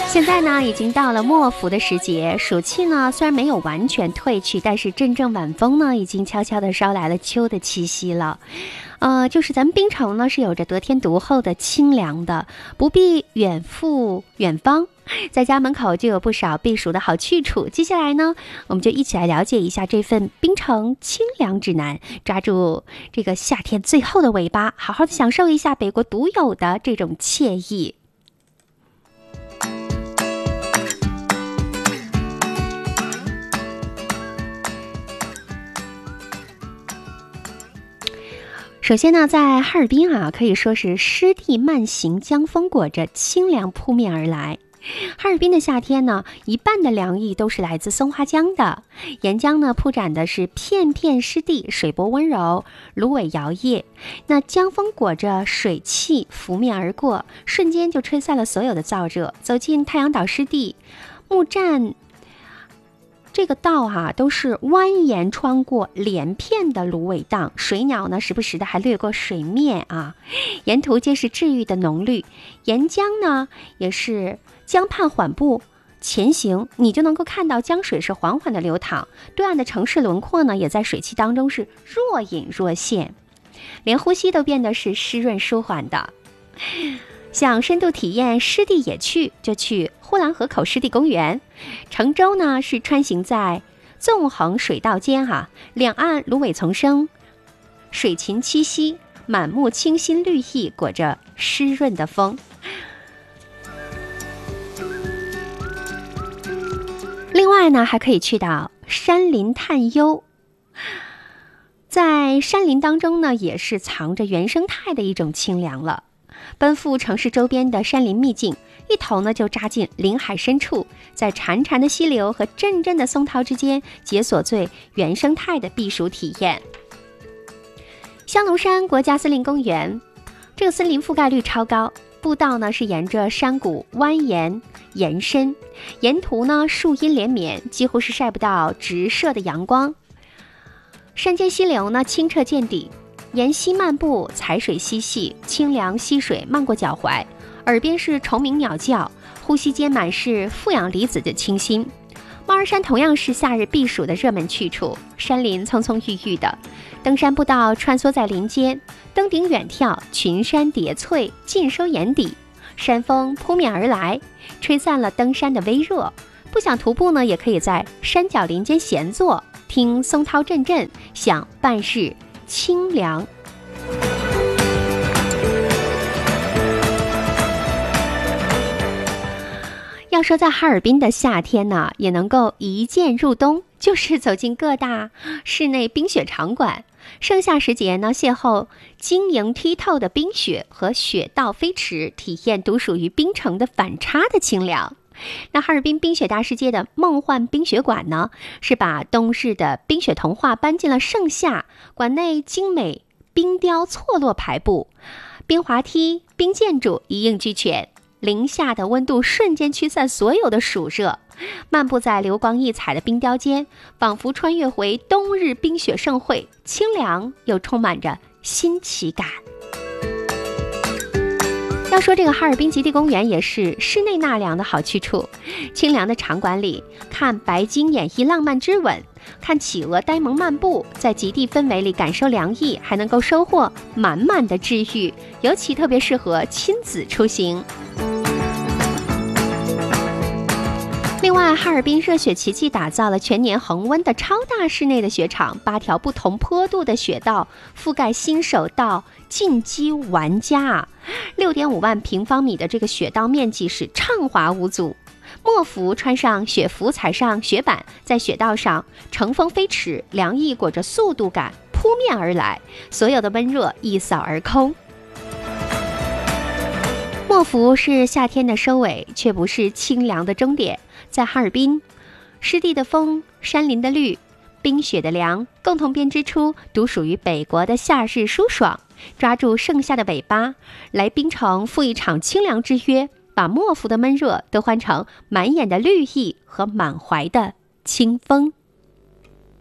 现在呢，已经到了末伏的时节，暑气呢虽然没有完全退去，但是阵阵晚风呢，已经悄悄地捎来了秋的气息了。就是咱们槟城呢是有着得天独厚的清凉的，不必远赴远方，在家门口就有不少避暑的好去处。接下来呢，我们就一起来了解一下这份槟城清凉指南，抓住这个夏天最后的尾巴，好好的享受一下北国独有的这种惬意。首先呢，在哈尔滨可以说是湿地慢行，江风裹着清凉扑面而来。哈尔滨的夏天呢，一半的凉意都是来自松花江的。沿江呢铺展的是片片湿地，水波温柔，芦苇摇曳。那江风裹着水汽拂面而过，瞬间就吹散了所有的燥热。走进太阳岛湿地，木栈这个道都是蜿蜒穿过连片的芦苇荡，水鸟呢时不时的还掠过水面沿途皆是治愈的浓绿。沿江呢也是江畔缓步前行，你就能够看到江水是缓缓的流淌，对岸的城市轮廓呢也在水汽当中是若隐若现，连呼吸都变得是湿润舒缓的。想深度体验湿地野趣，就去呼兰河口湿地公园。乘舟呢是穿行在纵横水道间两岸芦苇丛生，水禽栖息，满目清新绿意，裹着湿润的风。另外呢，还可以去到山林探幽。在山林当中呢，也是藏着原生态的一种清凉了。奔赴城市周边的山林秘境，一头呢就扎进林海深处，在潺潺的溪流和阵阵的松涛之间，解锁最原生态的避暑体验。香农山国家森林公园，这个森林覆盖率超高，步道呢是沿着山谷蜿蜒延伸，沿途呢树荫连绵，几乎是晒不到直射的阳光。山间溪流呢清澈见底，沿溪漫步，踩水嬉戏，清凉溪水漫过脚踝，耳边是虫鸣鸟叫，呼吸间满是负氧离子的清新。猫儿山同样是夏日避暑的热门去处，山林葱葱郁郁的，登山步道穿梭在林间，登顶远眺，群山叠翠，尽收眼底，山风扑面而来，吹散了登山的微热。不想徒步呢，也可以在山脚林间闲坐，听松涛阵阵，享半日清凉。要说在哈尔滨的夏天呢，也能够一见入冬，就是走进各大室内冰雪场馆。盛夏时节呢，邂逅晶莹剔透的冰雪和雪道飞驰，体验独属于冰城的反差的清凉。那哈尔滨冰雪大世界的梦幻冰雪馆呢，是把冬日的冰雪童话搬进了盛夏。馆内精美冰雕错落排布，冰滑梯、冰建筑一应俱全，零下的温度瞬间驱散所有的暑热。漫步在流光溢彩的冰雕间，仿佛穿越回冬日冰雪盛会，清凉又充满着新奇感。要说这个哈尔滨极地公园也是室内纳凉的好去处，清凉的场馆里看白鲸演绎浪漫之吻，看企鹅呆萌漫步，在极地氛围里感受凉意，还能够收获满满的治愈，尤其特别适合亲子出行。另外，哈尔滨热雪奇迹打造了全年恒温的超大室内的雪场，8条不同坡度的雪道覆盖新手到进击玩家6.5万平方米的这个雪道面积是畅滑无阻。莫服穿上雪服，踩上雪板，在雪道上乘风飞驰，凉意裹着速度感扑面而来，所有的温热一扫而空。莫服是夏天的收尾，却不是清凉的终点。在哈尔滨，湿地的风，山林的绿，冰雪的凉，共同编织出独属于北国的夏日舒爽。抓住盛夏的尾巴，来冰城赴一场清凉之约，把莫服的闷热都换成满眼的绿意和满怀的清风。